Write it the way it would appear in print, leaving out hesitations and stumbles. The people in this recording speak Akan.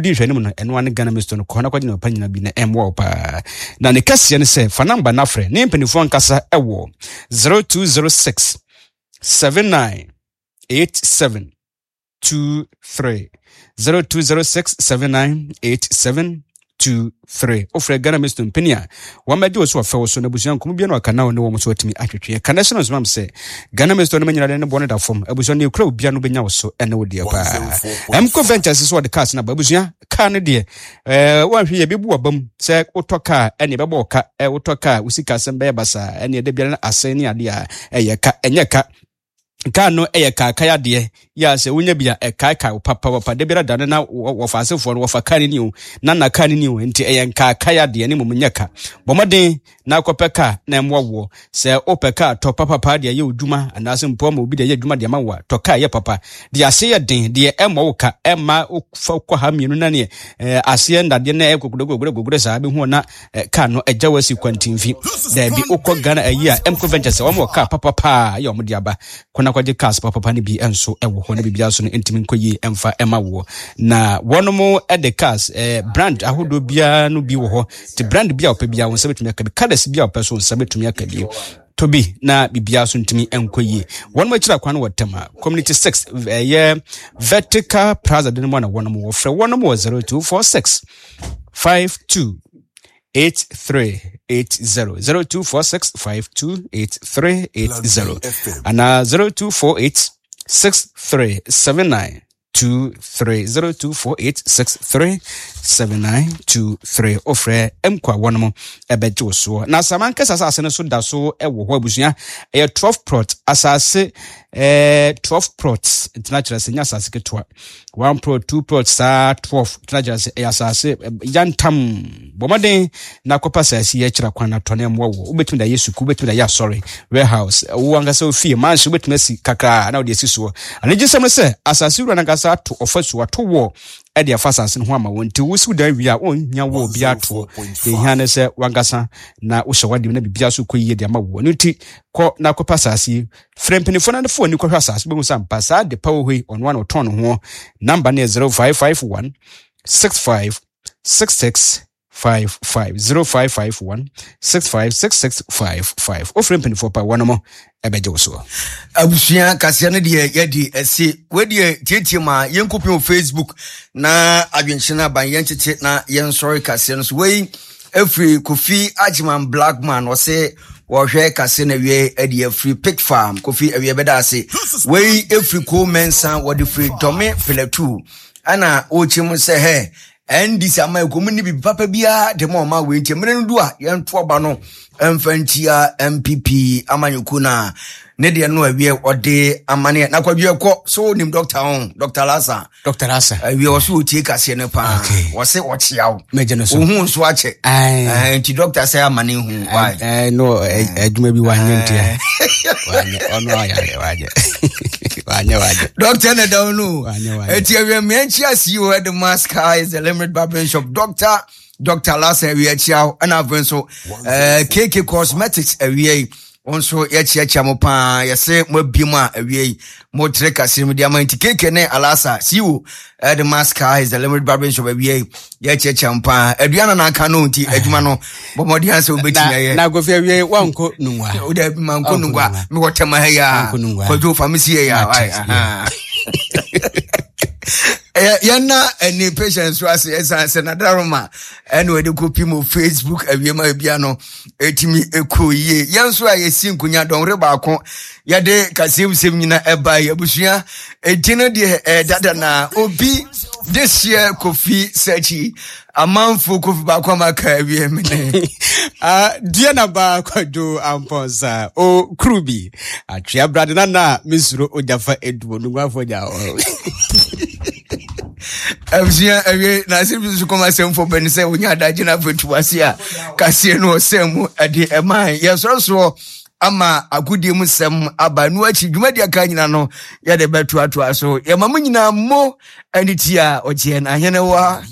wudi hwani mu no eno ane Ghana Mr no kona kwagina opanyina bi na emwo pa na ne kase ne se fa number na frɛ ne mpanifo nkasa ewo 0206 79 87 23 0206 79 87 23 ofre Ghana Mr Mpenia wamadi wo so afa so na busuan komu bia na kana ne wo mo so atimi atwetwe kana se no so mam se Ghana Mr no manyina ne bone da fom abusuan ne kura bia no benya wo so ene wo de pa Emco Ventures so the cars na babusuan ka ne de wan hwe ye bebu obam se otoka ene bebo ka otoka usika sembe basa ene de bia na ase ne ade a eyeka enyeka Kano kaya de ya se wonya bia kai papa de bira dane na wo fasefo no wo fa kane ni o na kane ni o enti kaya de ne mumunyaka bomaden na kopeka na emwo se opeka to papa de ye oduma anase mpoma obi de ye oduma de mawa to ka ye papa de ase ye den de emwo ka emma fa kwa ha mienu na ne ase ndade na ekogogogogogogo sa be hu na kano ejawasi kwantimfi da bi ukọ Ghana ayi a Emco Ventures wo mo ka papa ya omde aba kona kwaje cars papa ni bi enso ewo ho na bibia so no entimi nkoyi emfa ema wo na wonomo de cars brand ahodo bia no bi wo ho te brand bia opa bia won sabetumi aka bi colors bia opa so sabetumi aka bi to bi na bibia so ntimi enkoyi wonomo kira kwan wotama community 6 ye vertical plaza de mo na wonomo wo frɛ wonomo 0246 52 8380 0246528380 and 0248 6379 0248637923 ofre emkwa wonomo ebejo so na samanka sasa ne so da so ewo ho abusua 12 prot asase 12 prots international senya asase ketwa 1 prot 2 prots 12 international asase yantam bomaden na kopa sase ye kira kwana tone mwo ubetumi da yesu ku ubetumi da ya sorry warehouse wo angasa ofie man so ubetumi si kakra na odi esiso anaje sem se asase ru na gasa to ofasu ato wo e de afasase ho ama wonti wusu da wi a onya wo bi ato de hiane se wangasa na wo hwewade na bibia so koyi de ama wo nti ko na kopa sase frempinifo na fo ni ko hwa sase be musa mpasa de pawo hoi on one ton ho number ne 0551 65 66 0551 656655 ofren penifo pa wonomo ebeje so abusua kasia ne de yedi ese we de tietie ma yenkopi on Facebook na adwenchina ban yenchete na yensori kasia no so we every Kofi Ajiman Blackman o se wo hwe kase na wie ade free pig farm Kofi awie beda ase we every ko mensa wo de free dome pelatu ana o chim se he ndisi ama komuni bi papa bia de ma we ntie mene ndu a yento oba no emfantia MPP amanyoku na ne de no awie ode amane na kwadwe ko so nim Dr. Lassa awie o so tie kase ne pa wo se wo chiawo meje no so ohun so ache nti doctor say amane hu why no adwuma bi wa nyentia ono waje Doctor na down no eti awie menchi asiwo at the mask is the limit barber shop Dr. Lassa awie chiawo ana venso KK Cosmetics awie onso yechiacha mo pa yese mo bima awie mo treka sim dia manti keke ne alasa siwo the mask is the limit barber shop awie yechiacha mo pa aduana na aka no nti adwuma no bomodi anse obetima ye na gofi awie wanko nungwa o da manko nungwa me wotema ha ya ko do famisi ya aha yana any patients was esa na daroma eno de kopi mo Facebook awiema bia no etimi ekoyie yanso ayesi nkunya donre baako yade kasem nyina eba yabusua etino de dada na obi this year Kofi searchi amanfo Kofi baako amaka awiema ne dia na ba kwado amposa o krubi atria brade na misuro ojafa eduo nungwafo ja abusua awie na asibi so koma semfo ben se onya adaje na fetuase a kase no osemu ade eman yesorosoro ama agudie mu sem abanu achi dwumadi aka nyina no ya de betu ato aso ye mamu nyina mo anitia oje na hene wa